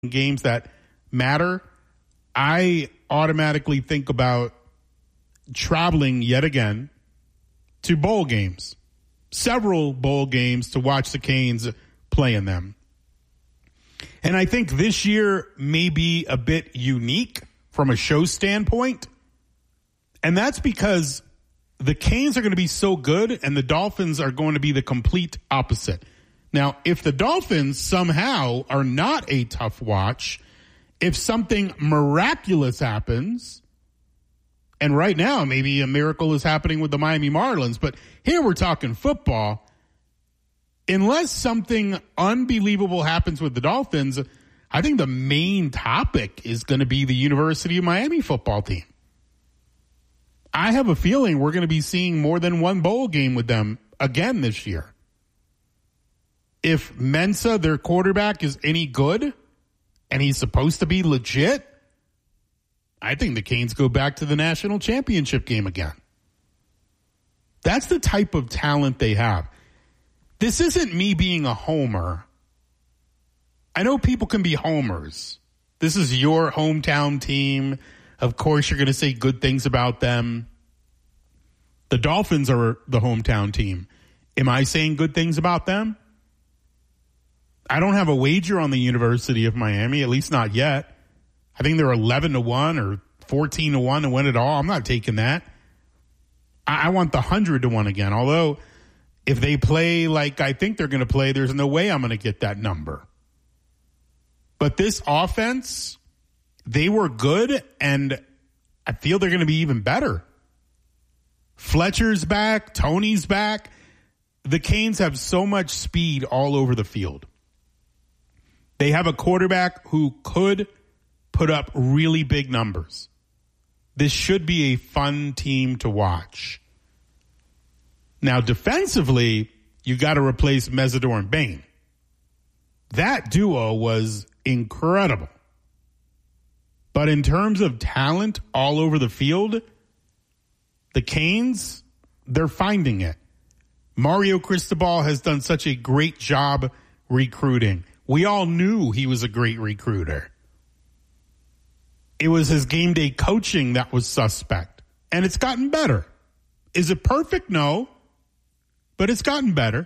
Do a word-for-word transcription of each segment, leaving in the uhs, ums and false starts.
games that matter, I automatically think about traveling yet again to bowl games, several bowl games to watch the Canes play in them. And I think this year may be a bit unique from a show standpoint. And that's because the Canes are going to be so good and the Dolphins are going to be the complete opposite. Now, if the Dolphins somehow are not a tough watch, if something miraculous happens, and right now maybe a miracle is happening with the Miami Marlins, but here we're talking football, unless something unbelievable happens with the Dolphins, I think the main topic is going to be the University of Miami football team. I have a feeling we're going to be seeing more than one bowl game with them again this year. If Mensa, their quarterback, is any good and he's supposed to be legit, I think the Canes go back to the national championship game again. That's the type of talent they have. This isn't me being a homer. I know people can be homers. This is your hometown team. Of course, you're going to say good things about them. The Dolphins are the hometown team. Am I saying good things about them? I don't have a wager on the University of Miami, at least not yet. I think they're eleven to one or fourteen to one to win it all. I'm not taking that. I, I want the one hundred to one again. Although, if they play like I think they're going to play, there's no way I'm going to get that number. But this offense, they were good, and I feel they're going to be even better. Fletcher's back. Tony's back. The Canes have so much speed all over the field. They have a quarterback who could put up really big numbers. This should be a fun team to watch. Now, defensively, you got to replace Mesidor and Bain. That duo was incredible. But in terms of talent all over the field, the Canes, they're finding it. Mario Cristobal has done such a great job recruiting. We all knew he was a great recruiter. It was his game day coaching that was suspect. And it's gotten better. Is it perfect? No. But it's gotten better.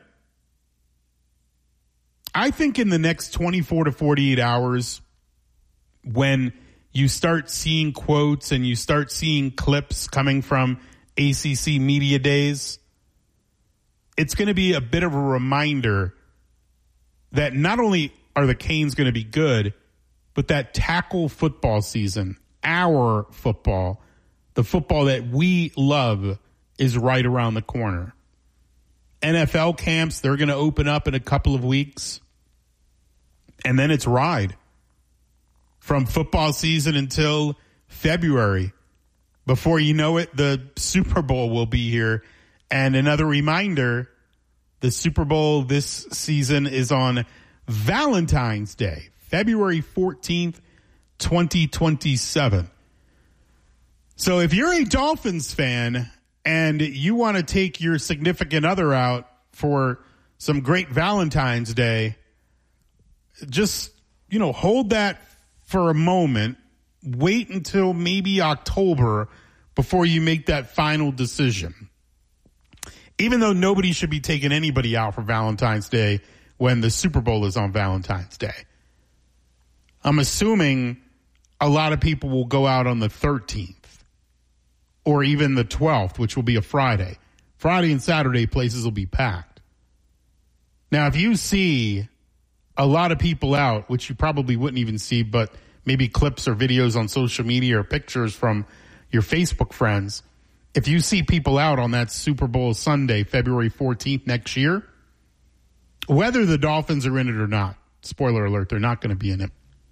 I think in the next twenty-four to forty-eight hours, when you start seeing quotes and you start seeing clips coming from A C C media days, it's going to be a bit of a reminder that not only are the Canes going to be good, but that tackle football season, our football, the football that we love, is right around the corner. N F L camps, they're going to open up in a couple of weeks. And then it's ride from football season until February. Before you know it, the Super Bowl will be here. And another reminder, the Super Bowl this season is on Valentine's Day, February fourteenth, twenty twenty-seven. So if you're a Dolphins fan and you want to take your significant other out for some great Valentine's Day, just, you know, hold that for a moment. Wait until maybe October before you make that final decision. Even though nobody should be taking anybody out for Valentine's Day when the Super Bowl is on Valentine's Day. I'm assuming a lot of people will go out on the thirteenth or even the twelfth, which will be a Friday. Friday and Saturday, places will be packed. Now, if you see a lot of people out, which you probably wouldn't even see, but maybe clips or videos on social media or pictures from your Facebook friends, if you see people out on that Super Bowl Sunday, February fourteenth next year, whether the Dolphins are in it or not, spoiler alert, they're not going to be in it,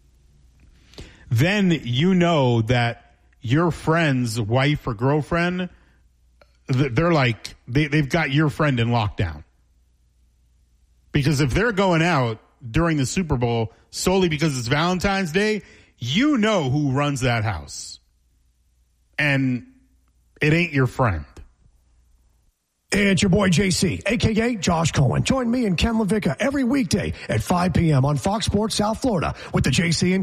then you know that your friend's wife or girlfriend, they're like, they, they've got your friend in lockdown. Because if they're going out during the Super Bowl solely because it's Valentine's Day, you know who runs that house. And it ain't your friend. It's your boy J C, a k a. Josh Cohen. Join me and Ken LaVicka every weekday at five p.m. on Fox Sports South Florida with the J C and